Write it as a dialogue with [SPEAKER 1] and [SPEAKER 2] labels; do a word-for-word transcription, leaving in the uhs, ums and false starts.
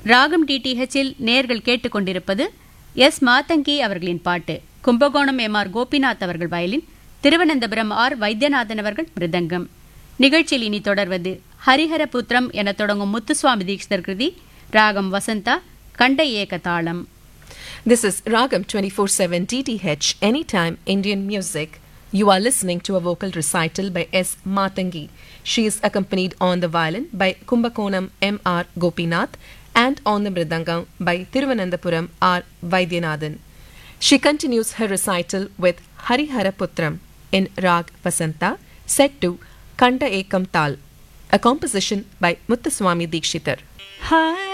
[SPEAKER 1] ராகம் டிடிஹெச்சில் நேர்கள் கேட்டுக்கொண்டிருப்பது எஸ் மாதங்கி அவர்களின் பாட்டு. கும்பகோணம் எம் ஆர் கோபிநாத் அவர்கள் வயலின், திருவனந்தபுரம் ஆர் வைத்தியநாதன் அவர்கள் மிருதங்கம். நிகழ்ச்சியில் இனி தொடர்வது ஹரிஹரபுத்திரம் என தொடங்கும் முத்துசுவாமி தீக்ஷிதர் கிருதி, ராகம் வசந்தா, கண்ட ஏக தாளம்.
[SPEAKER 2] This is Ragam twenty-four seven D T H, Anytime Indian Music. You are listening to a vocal recital by S. Matangi. She is accompanied on the violin by Kumbakonam M R Gopinath and on the mridangam by Thiruvananthapuram R. Vaidyanathan. She continues her recital with Hariharaputram in Rag Vasanta, set to Kanda Ekam Tal, a composition by Muthuswami Dikshitar.